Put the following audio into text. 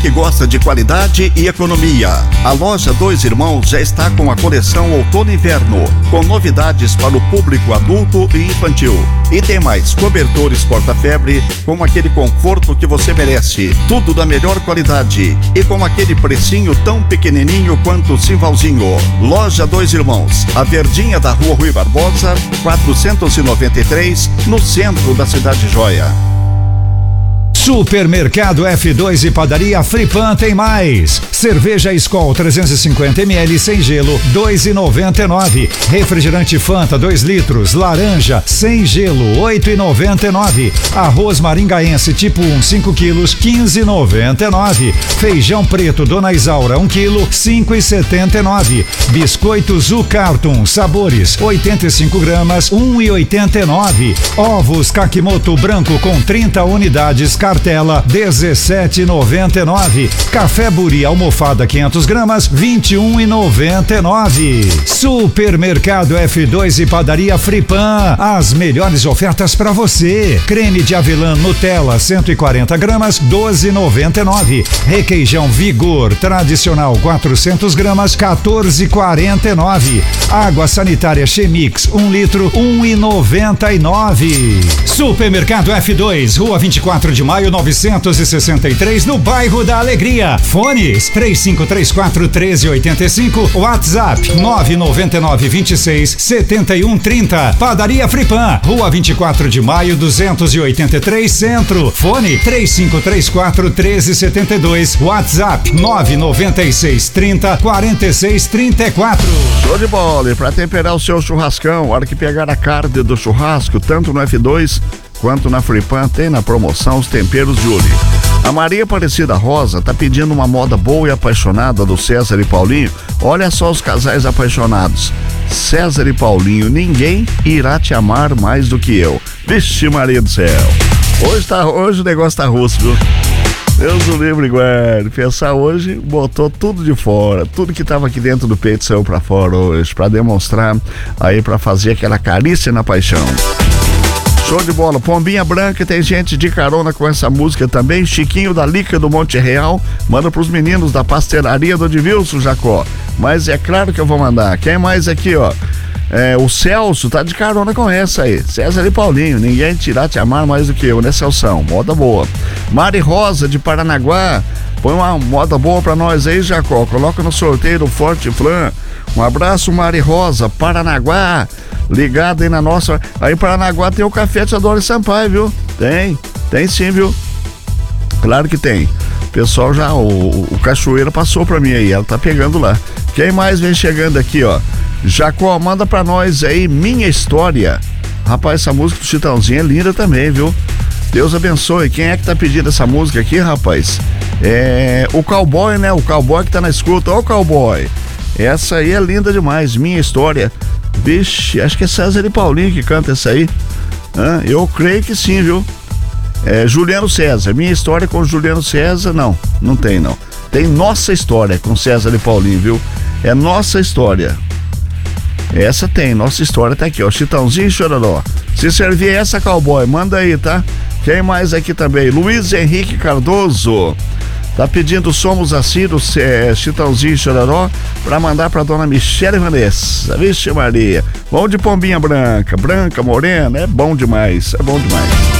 que gosta de qualidade e economia. A loja Dois Irmãos já está com a coleção Outono e Inverno, com novidades para o público adulto e infantil. E tem mais cobertores porta-febre com aquele conforto que você merece. Tudo da melhor qualidade e com aquele precinho tão pequenininho quanto o Simvalzinho. Loja Dois Irmãos, a Verdinha da Rua Rui Barbosa, 493, no centro da Cidade Jóia. Supermercado F2 e Padaria Fripan tem mais. Cerveja Skol 350ml sem gelo, R$2,99. Refrigerante Fanta 2 litros, laranja, sem gelo, R$8,99. Arroz maringaense tipo 1, 5 quilos, R$15,99. Feijão preto Dona Isaura 1 quilo, R$5,79. Biscoito Zucarton, sabores, 85 gramas, R$1,89. Ovos Kakimoto branco com 30 unidades, cartela, R$17,99. Café Buri almofada 500 gramas, R$21,99. Supermercado F2 e Padaria Fripan, as melhores ofertas para você. Creme de avelã Nutella 140 gramas, R$12,99. Requeijão Vigor tradicional 400 gramas, R$14,49. Água sanitária Chemix 1 litro, R$1,99. Supermercado F2, Rua 24 de Maio 963, no bairro da Alegria. Fones 3534-1385, WhatsApp 999267130. Padaria Fripan, Rua 24 de Maio 283, Centro. Fone 3534-1372, WhatsApp 99630-4634. Show de bola! E para temperar o seu churrascão, hora que pegar a carne do churrasco, tanto no F2 quanto na Fripan, tem na promoção os temperos Julie. A Maria Aparecida Rosa tá pedindo uma moda boa e apaixonada do César e Paulinho. Olha só os casais apaixonados. César e Paulinho, ninguém irá te amar mais do que eu. Vixe Maria do céu. Hoje o negócio tá russo, viu? Deus o livre, guarde. Pensar hoje, botou tudo de fora. Tudo que tava aqui dentro do peito saiu pra fora hoje, pra demonstrar aí, pra fazer aquela carícia na paixão. Show de bola. Pombinha Branca, tem gente de carona com essa música também. Chiquinho da Lica do Monte Real, manda pros meninos da pastelaria do Edvilson Jacó. Mas é claro que eu vou mandar. Quem mais aqui, ó? O Celso tá de carona com essa aí. César e Paulinho, ninguém irá te amar mais do que eu, né, Celção? Moda boa. Mari Rosa de Paranaguá, põe uma moda boa pra nós aí, Jacó. Coloca no sorteio o Forte Flan. Um abraço, Mari Rosa, Paranaguá. Ligado aí na nossa. Aí em Paranaguá tem o Café Teodoro Sampaio, viu? Tem sim, viu? Claro que tem. O pessoal já, o Cachoeira passou pra mim aí, ela tá pegando lá. Quem mais vem chegando aqui, ó? Jacó, manda pra nós aí Minha História. Rapaz, essa música do Chitãozinho é linda também, viu? Deus abençoe. Quem é que tá pedindo essa música aqui, rapaz? O Cowboy, né? O Cowboy que tá na escuta. Ô, Cowboy, essa aí é linda demais, Minha História. Vixe, acho que é César e Paulinho que canta essa aí. Eu creio que sim, viu? Juliano César, Minha História com Juliano César, não tem não. Tem Nossa História com César e Paulinho, viu? É Nossa História. Essa tem, Nossa História tá aqui, ó. Chitãozinho e Chororó. Se servir essa, Cowboy, manda aí, tá? Quem mais aqui também? Luiz Henrique Cardoso tá pedindo Somos Assim do Chitãozinho e Chororó pra mandar pra dona Michele Vanessa. Vixe Maria, bom de Pombinha Branca, morena, é bom demais,